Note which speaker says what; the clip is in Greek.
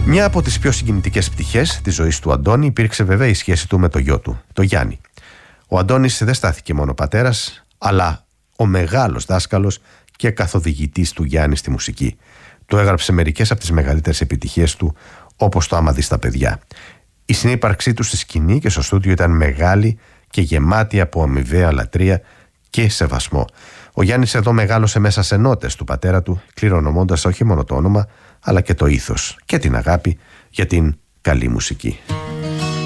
Speaker 1: Μια από τις πιο συγκινητικές πτυχές της ζωής του Αντώνη υπήρξε βέβαια η σχέση του με το γιο του, το Γιάννη. Ο Αντώνης δεν στάθηκε μόνο πατέρας, αλλά ο μεγάλος δάσκαλος και καθοδηγητής του Γιάννη στη μουσική. Του έγραψε μερικές από τις μεγαλύτερες επιτυχίες του, όπως το «Άμα δεις τα παιδιά». Η συνύπαρξή του στη σκηνή και στο στούντιο ήταν μεγάλη και γεμάτη από αμοιβαία λατρεία και σεβασμό. Ο Γιάννης εδώ μεγάλωσε μέσα σε νότες του πατέρα του, κληρονομώντας όχι μόνο το όνομα, αλλά και το ήθος και την αγάπη για την καλή μουσική.